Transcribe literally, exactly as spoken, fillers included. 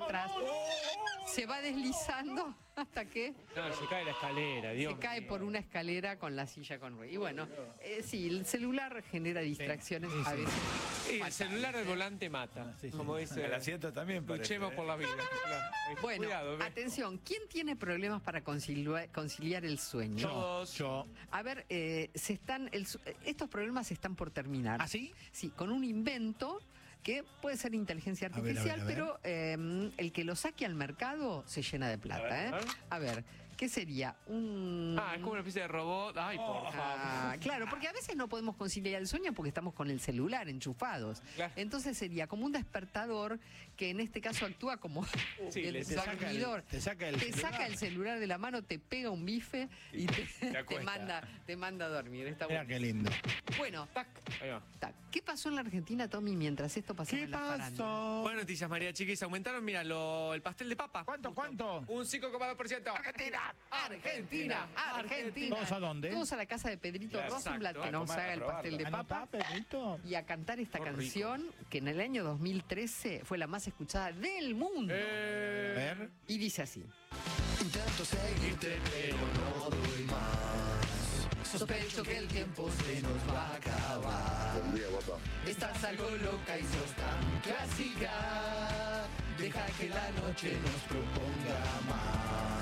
atrás. Se va deslizando hasta que No, se cae la escalera, Dios. se cae por una escalera con la silla con ruedas. Y bueno, eh, sí, el celular genera distracciones Sí, sí, a sí. veces. Sí, el fatales, celular del ¿eh? volante mata. Sí, sí. Como dice. El asiento también parece, Luchemos ¿eh? por la vida. Claro. Bueno, Cuidado, ¿ves? atención, ¿quién tiene problemas para conciliar, conciliar el sueño? Todos. Yo. A ver, eh, se están, el su- estos problemas están por terminar. ¿Ah, sí? Sí, con un invento que puede ser inteligencia A ver, a artificial, ver, a ver. pero eh, el que lo saque al mercado se llena de plata. ¿eh? A ver. A ver, ¿qué sería? Un... Ah, es como una especie de robot. Ay, por favor. Ah, claro, porque a veces no podemos conciliar el sueño porque estamos con el celular enchufados. Claro. Entonces sería como un despertador que en este caso actúa como Sí, el le te saca el- dormidor. te saca el Te celular. saca el celular de la mano, te pega un bife y te, te acuesta. manda, te manda a dormir. Está Mira bueno. qué lindo. Bueno, Tac. Ahí va. tac. ¿Qué pasó en la Argentina, Tommy, mientras esto pasaba ¿Qué en la farándula? pasó? Buenas noticias, María Chiquis. Aumentaron, mira, lo, el pastel de papa. ¿Cuánto, cuánto? Un cinco coma dos por ciento. Argentina, Argentina, Argentina. ¿Todos a dónde? Todos a la casa de Pedrito Exacto. Rosenblatt que A nos comer, haga a el probarla. pastel de ¿Anotá, papa Pedrito? y a cantar esta Qué rico. canción que en el año dos mil trece fue la más escuchada del mundo. A Eh, ver. Y dice así. Intento seguirte, pero no doy más. Sospecho que el tiempo se nos va a acabar. Buen día, guapa. Estás algo loca y sos tan clásica. Deja que la noche nos proponga más.